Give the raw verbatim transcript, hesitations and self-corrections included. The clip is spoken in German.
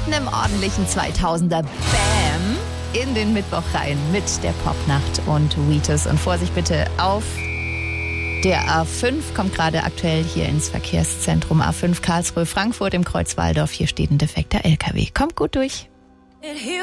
einem ordentlichen zweitausender Bam in den Mittwoch rein mit der Popnacht und Wheatus. Und Vorsicht bitte auf der A fünf, kommt gerade aktuell hier ins Verkehrszentrum A fünf Karlsruhe Frankfurt im Kreuz Walldorf. Hier steht ein defekter L K W. Kommt gut durch.